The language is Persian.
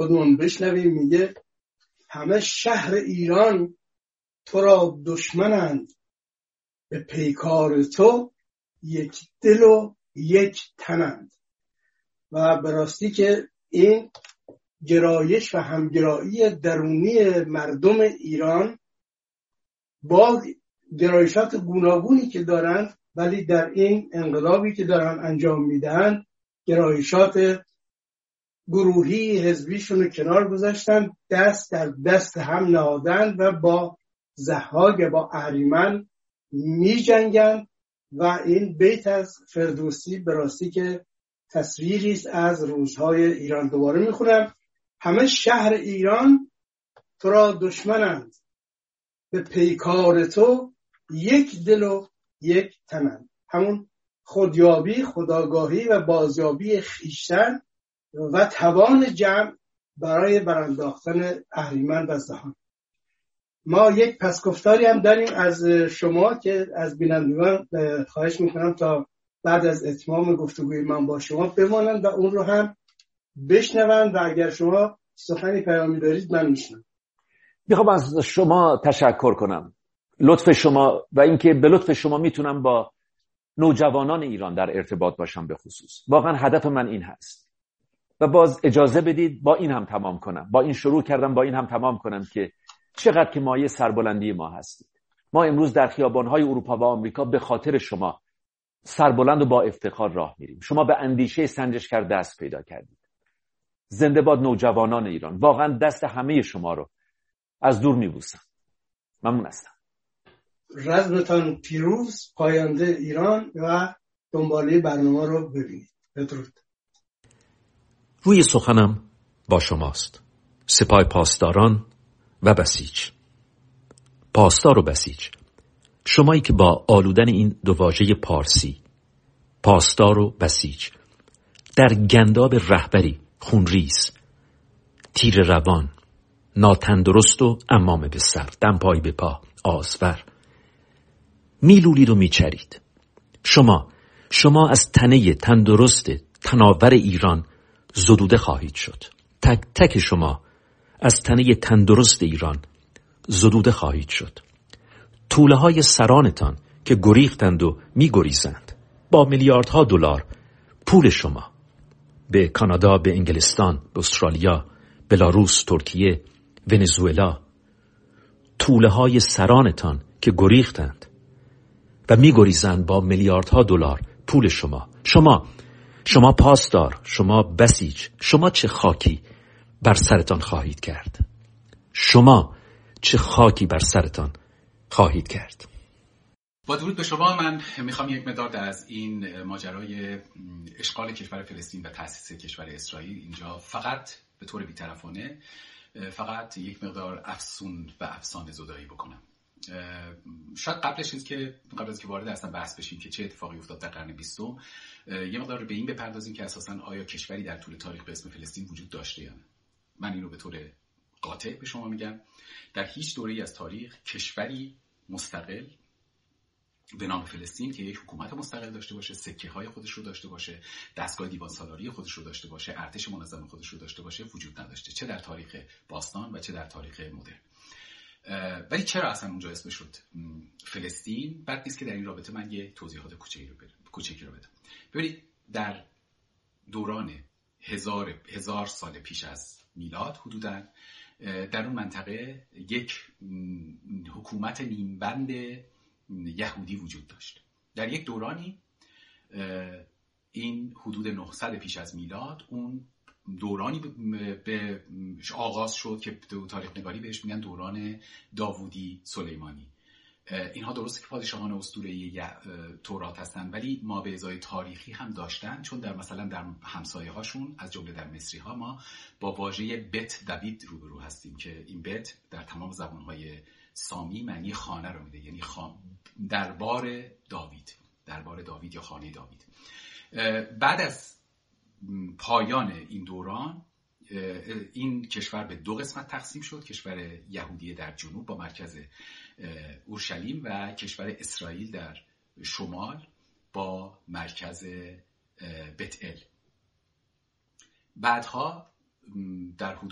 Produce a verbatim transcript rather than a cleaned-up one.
خودمون بشنویم. میگه همه شهر ایران تو را دشمنند، به پیکار تو یک دل و یک تنند. و به راستی که این گرایش و همگرایی درونی مردم ایران با گرایشات گوناگونی که دارن، ولی در این انقلابی که دارن انجام میدن گرایشات گروهی حزبیشون رو کنار گذاشتن، دست در دست هم نهادن و با ضحاک با اهریمن می جنگن. و این بیت از فردوسی به راستی که تصویری است از روزهای ایران. دوباره می خونم: همه شهر ایران تو را دشمنند، به پیکار تو یک دل و یک تنند. همون خودیابی، خودآگاهی و بازیابی خویشتن و توان جمع برای برانداختن اهریمن و ضحاک. ما یک پسگفتاری هم داریم از شما که از بینندگان خواهش میکنم تا بعد از اتمام گفتگوی من با شما بمانند و اون رو هم بشنوند و اگر شما سخنی پیامی دارید من میشنم. میخوام از شما تشکر کنم، لطف شما و اینکه به لطف شما میتونم با نوجوانان ایران در ارتباط باشم. به خصوص واقعا هدف من این هست و باز اجازه بدید با این هم تمام کنم، با این شروع کردم با این هم تمام کنم که چقدر که مایه سربلندی ما هستید. ما امروز در خیابان‌های اروپا و آمریکا به خاطر شما سربلند و با افتخار راه میریم. شما به اندیشه سنجشگر دست پیدا کردید. زنده باد نوجوانان ایران. واقعا دست همه شما رو از دور میبوسم. ممنون هستم. رزمتان پیروز، پاینده ایران و دنباله برنامه رو ببینید. بدرود. روی سخنم با شماست. سپاه پاسداران و بسیج. پاسدار و بسیج، شمایی که با آلودن این دو واژه پارسی، پاسدار و بسیج، در گنداب رهبری خونریز، تیر روان، ناتندرست و عمامه به سر، دمپایی به پا، آزور میلولی رو میچرید. شما شما از تنه تندرست تناور ایران زدوده خواهید شد. تک تک شما از تنه تندرست ایران زدوده خواهید شد. توله های سرانتان که گریختند و میگریزند با میلیاردها دلار پول شما به کانادا، به انگلستان، به استرالیا، بلاروس، ترکیه، ونزوئلا، توله های سرانتان که گریختند و میگریزند با میلیاردها دلار پول شما. شما شما پاسدار، شما بسیج، شما چه خاکی بر سرتان خواهید کرد. شما چه خاکی بر سرتان خواهید کرد. با درود به شما، من میخوام یک مقدار از این ماجرای اشغال کشور فلسطین و تأسیس کشور اسرائیل اینجا فقط به طور بی‌طرفانه فقط یک مقدار افسون و افسانه زدایی بکنم. شاید قبلش از که قبل از که وارد اصلا بحث بشیم که چه اتفاقی افتاد در قرن بیستم، یه مقدار به این بپردازیم که اساساً آیا کشوری در طول تاریخ به اسم فلسطین وجود داشته یا نه. من اینو به طور قاطع به شما میگم، در هیچ دوره‌ای از تاریخ کشوری مستقل به نام فلسطین که یک حکومت مستقل داشته باشه، سکه‌های خودش رو داشته باشه، دستگاه دیوان سالاری خودش رو داشته باشه، ارتش منظم خودش رو داشته باشه وجود نداشته، چه در تاریخ باستان و چه در تاریخ مدرن. ولی چرا اصلا اونجا اسم شد فلسطین؟ بد نیست که در این رابطه من یه توضیحات کوچکی رو بدم. کوچکی رو بدم. ببینید در دوران هزار هزار سال پیش از میلاد حدوداً در اون منطقه یک حکومت نیمبند یهودی وجود داشت. در یک دورانی این حدود نهصد پیش از میلاد اون دورانی به آغاز شد که تاریخ نگاری بهش میگن دوران داوودی سلیمانی. اینها درسته که پادشاهان اسطوره‌ای تورات هستن، ولی ما به ازای تاریخی هم داشتن، چون در مثلا در همسایه هاشون از جمله در مصری ها ما با واژه بیت دوید روبرو هستیم که این بیت در تمام زبانهای سامی معنی خانه رو میده، یعنی خان... دربار داوید، دربار داوید یا خانه داوید. بعد از پایان این دوران این کشور به دو قسمت تقسیم شد، کشور یهودی در جنوب با مرکز اورشلیم و کشور اسرائیل در شمال با مرکز بت‌ال. بعدها در حدود